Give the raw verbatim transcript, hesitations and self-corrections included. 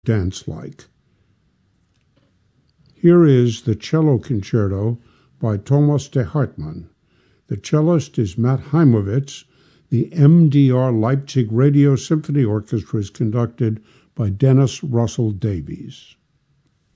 dance-like. Here is the Cello Concerto by Thomas de Hartmann. The cellist is Matt Heimovitz. The M D R Leipzig Radio Symphony Orchestra is conducted by Dennis Russell Davies.